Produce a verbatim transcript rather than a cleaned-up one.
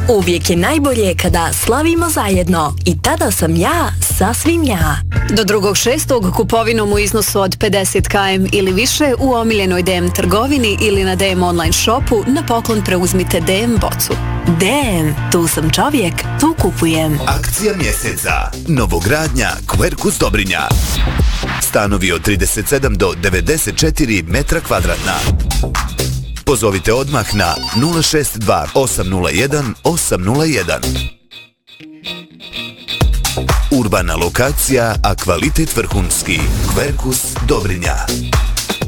Uvijek je najbolje kada slavimo zajedno i tada sam ja sasvim ja. Do drugog šestog kupovinom u iznosu od pedeset kilograma ili više u omiljenoj D M trgovini ili na D M online shopu na poklon preuzmite D M bocu. D M, tu sam čovjek, tu kupujem. Akcija mjeseca. Novogradnja Quercus Dobrinja. Stanovi od trideset sedam do devedeset četiri metra kvadratna. Pozovite odmah na nula šest dva osam nula jedan osam nula jedan. Urbana lokacija, a kvalitet vrhunski. Quercus Dobrinja.